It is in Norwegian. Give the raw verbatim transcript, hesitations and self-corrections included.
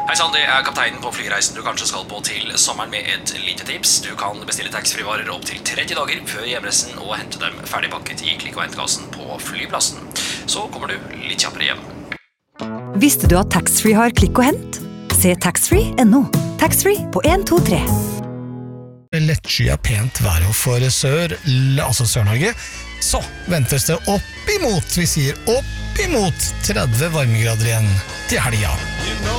Hei sann, det er kapteinen på flyreisen du kanskje skal på til sommeren med et lite tips. Du kan bestille taxfree-varer opp til tretti dager før hjemreisen og hente dem ferdigpakket i klikk- og hentkassen på flyplassen. Så kommer du litt kjappere hjem. Visste du at taxfree har klikk og hent? Se taxfree punktum no. Taxfree på en to tre. Lettskyet pent vær for sør, altså Sør-Norge. Så ventes det opp imot, vi sier opp imot tretti varmegrader igjen til helga.